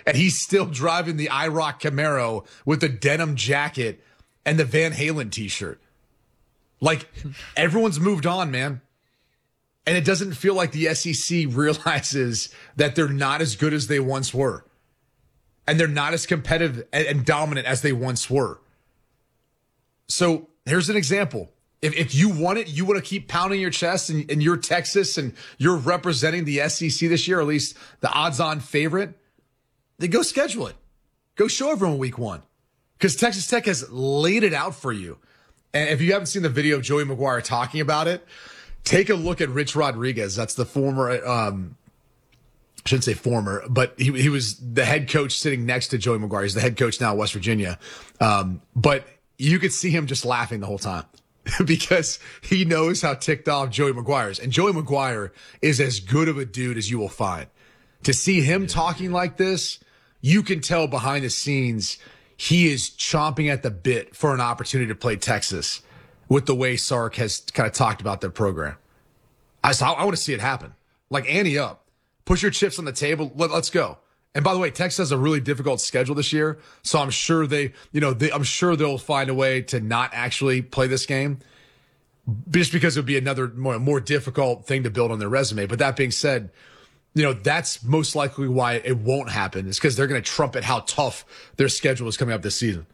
And he's still driving the IROC Camaro with the denim jacket and the Van Halen t-shirt. Like, everyone's moved on, man. And it doesn't feel like the SEC realizes that they're not as good as they once were. And they're not as competitive and dominant as they once were. So here's an example. If you want it, you want to keep pounding your chest and you're Texas and you're representing the SEC this year, or at least the odds-on favorite, then go schedule it. Go show everyone week 1. Because Texas Tech has laid it out for you. And if you haven't seen the video of Joey McGuire talking about it, take a look at Rich Rodriguez. That's the former, I shouldn't say former, but he was the head coach sitting next to Joey McGuire. He's the head coach now at West Virginia. But you could see him just laughing the whole time because he knows how ticked off Joey McGuire is. And Joey McGuire is as good of a dude as you will find. To see him talking like this, you can tell behind the scenes he is chomping at the bit for an opportunity to play Texas with the way Sark has kind of talked about their program. I want to see it happen. Like, ante up. Push your chips on the table. Let's go. And by the way, Texas has a really difficult schedule this year, so I'm sure I'm sure they'll find a way to not actually play this game, just because it would be another more difficult thing to build on their resume. But that being said, that's most likely why it won't happen. It's because they're going to trumpet how tough their schedule is coming up this season.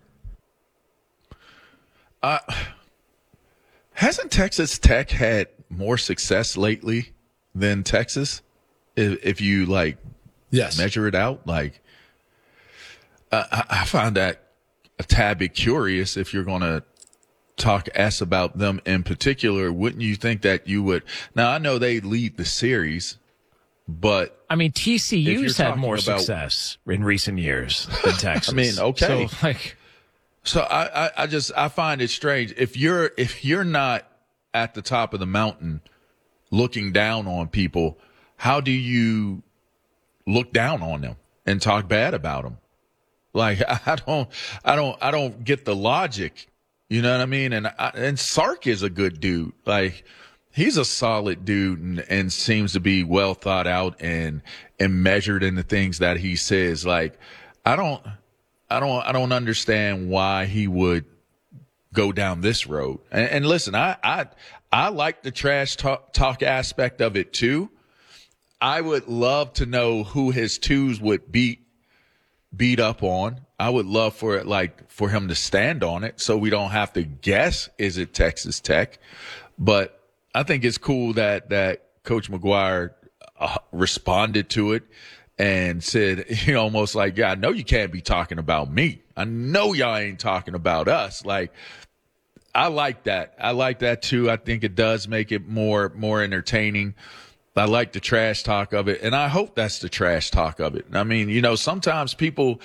Hasn't Texas Tech had more success lately than Texas? If you yes, measure it out, I find that a tad bit curious. If you're going to talk about them in particular, wouldn't you think that you would? Now, I know they lead the series, but I mean, TCU's had more success in recent years than Texas. I mean, okay. So I find it strange. If you're not at the top of the mountain looking down on people, how do you look down on them and talk bad about them? Like, I don't get the logic. You know what I mean? And Sark is a good dude. Like, he's a solid dude and seems to be well thought out and measured in the things that he says. Like, I don't understand why he would go down this road. And listen, I like the trash talk aspect of it too. I would love to know who his twos would beat up on. I would love for him to stand on it so we don't have to guess, is it Texas Tech? But I think it's cool that Coach McGuire responded to it and said, almost like, yeah, I know you can't be talking about me. I know y'all ain't talking about us. Like, I like that. I like that too. I think it does make it more entertaining. I like the trash talk of it, and I hope that's the trash talk of it. I mean, sometimes people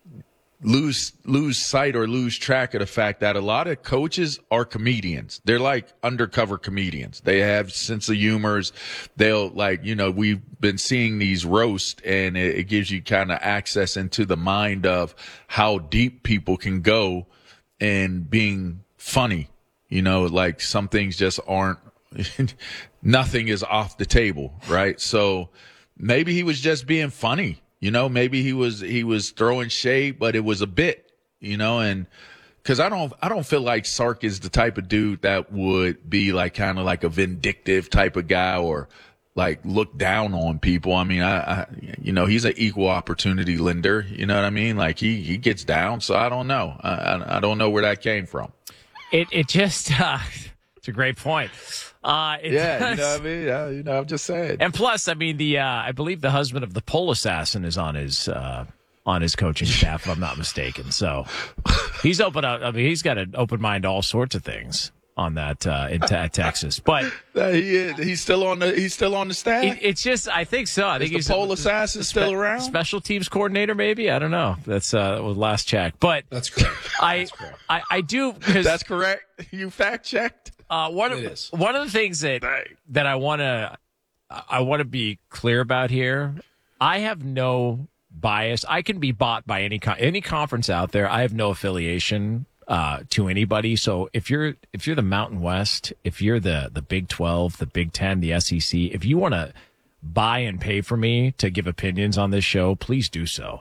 lose sight or lose track of the fact that a lot of coaches are comedians. They're like undercover comedians. They have sense of humors. They'll we've been seeing these roasts, and it gives you kind of access into the mind of how deep people can go in being funny. Like, some things just aren't. Nothing is off the table, right? So maybe he was just being funny, maybe he was throwing shade, but it was a bit, and cause I don't feel like Sark is the type of dude that would be like kind of like a vindictive type of guy or like look down on people. I mean, I he's an equal opportunity lender, you know what I mean? Like, he gets down. So I don't know. I don't know where that came from. It just, it's a great point. You know what I mean? I'm just saying. And plus, I mean, I believe the husband of the pole assassin is on his coaching staff, if I'm not mistaken. So he's open up. I mean, he's got an open mind to all sorts of things on that at Texas. But he's still on the staff. It's just, I think so. I think he's the pole assassin still around. Special teams coordinator, maybe. I don't know. That's was last check. But that's correct. I do. That's correct. You fact checked. One of the things that I want to be clear about here, I have no bias. I can be bought by any conference out there. I have no affiliation to anybody. So if you're the Mountain West, if you're the Big 12, the Big 10, the SEC, if you want to buy and pay for me to give opinions on this show, please do so.